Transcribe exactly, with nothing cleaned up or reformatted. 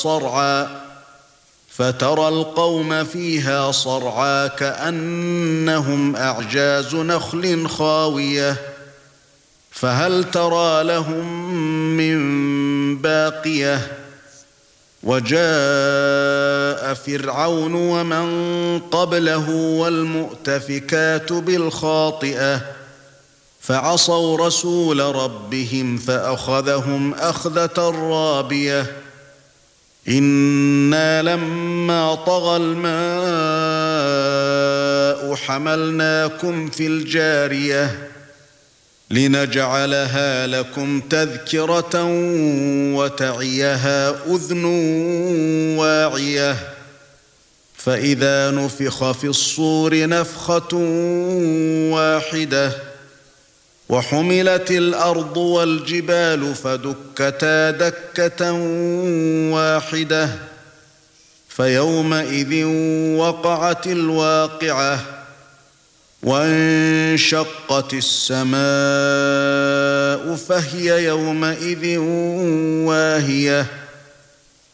صرعا فترى القوم فيها صرعا كأنهم أعجاز نخل خاوية فهل ترى لهم من باقية وجاء فرعون ومن قبله والمؤتفكات بالخاطئة فعصوا رسول ربهم فأخذهم أخذة رابية إنا لما طغى الماء حملناكم في الجارية لنجعلها لكم تذكرة وتعيها أذن واعية فإذا نفخ في الصور نفخة واحدة وحملت الأرض والجبال فدكتا دكة واحدة فيومئذ وقعت الواقعة وانشقت السماء فهي يومئذ واهية